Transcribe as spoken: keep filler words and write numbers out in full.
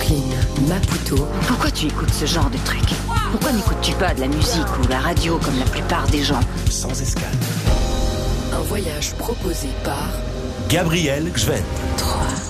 Brooklyn, Maputo. Pourquoi tu écoutes ce genre de truc? Pourquoi n'écoutes-tu pas de la musique ou la radio comme la plupart des gens? Sans escale. Un voyage proposé par Gabriel Gvent. trois